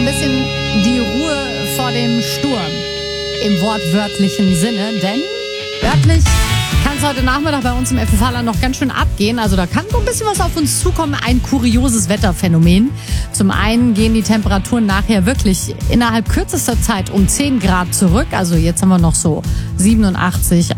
bisschen die Ruhe vor dem Sturm im wortwörtlichen Sinne, denn örtlich kann es heute Nachmittag bei uns im FFH noch ganz schön abgehen. Also da kann so ein bisschen was auf uns zukommen, ein kurioses Wetterphänomen. Zum einen gehen die Temperaturen nachher wirklich innerhalb kürzester Zeit um 10 Grad zurück. Also jetzt haben wir noch so 37,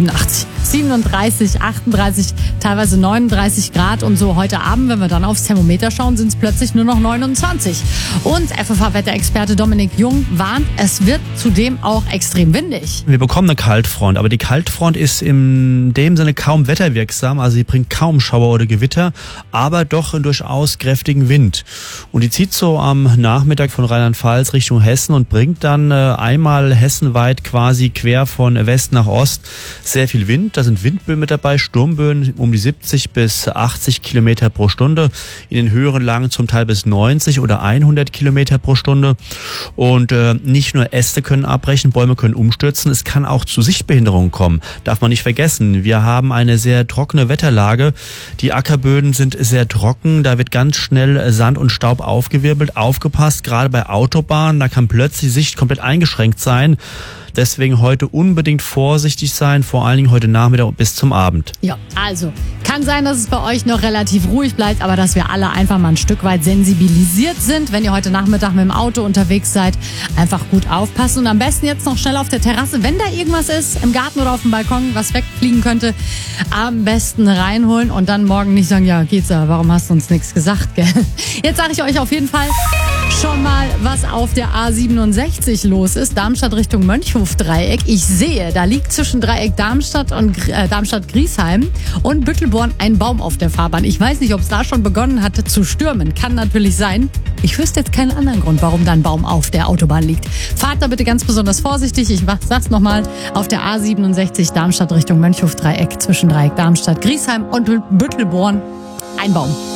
37, 38, teilweise 39 Grad. Und so heute Abend, wenn wir dann aufs Thermometer schauen, sind es plötzlich nur noch 29. Und FFH-Wetterexperte Dominik Jung warnt, es wird zudem auch extrem windig. Wir bekommen eine Kaltfront, aber die Kaltfront ist in dem Sinne kaum wetterwirksam. Also sie bringt kaum Schauer oder Gewitter, aber doch einen durchaus kräftigen Wind. Und die zieht so am Nachmittag von Rheinland-Pfalz Richtung Hessen und bringt dann einmal hessenweit quasi quer von West nach Ost sehr viel Wind. Da sind Windböen mit dabei, Sturmböen um die 70 bis 80 Kilometer pro Stunde. In den höheren Lagen zum Teil bis 90 oder 100 Kilometer pro Stunde. Und nicht nur Äste können abbrechen, Bäume können umstürzen. Es kann auch zu Sichtbehinderungen kommen. Darf man nicht vergessen. Wir haben eine sehr trockene Wetterlage. Die Ackerböden sind sehr trocken. Da wird ganz schnell Sand und Staub aufgewirbelt. Aufgepasst, gerade bei Autobahnen. Da kann plötzlich die Sicht komplett eingeschränkt sein. Deswegen heute unbedingt vorsichtig sein, vor allen Dingen heute Nachmittag bis zum Abend. Ja, also kann sein, dass es bei euch noch relativ ruhig bleibt, aber dass wir alle einfach mal ein Stück weit sensibilisiert sind. Wenn ihr heute Nachmittag mit dem Auto unterwegs seid, einfach gut aufpassen und am besten jetzt noch schnell auf der Terrasse, wenn da irgendwas ist, im Garten oder auf dem Balkon, was wegfliegen könnte, am besten reinholen und dann morgen nicht sagen, ja, geht's ja, warum hast du uns nichts gesagt, gell? Jetzt sage ich euch auf jeden Fall schon mal, was auf der A67 los ist. Darmstadt Richtung Mönchhof-Dreieck. Ich sehe, da liegt zwischen Dreieck Darmstadt und Darmstadt-Griesheim und Büttelborn ein Baum auf der Fahrbahn. Ich weiß nicht, ob es da schon begonnen hatte zu stürmen. Kann natürlich sein. Ich wüsste jetzt keinen anderen Grund, warum da ein Baum auf der Autobahn liegt. Fahrt da bitte ganz besonders vorsichtig. Ich sag's nochmal. Auf der A67 Darmstadt Richtung Mönchhof-Dreieck zwischen Dreieck Darmstadt-Griesheim und Büttelborn ein Baum.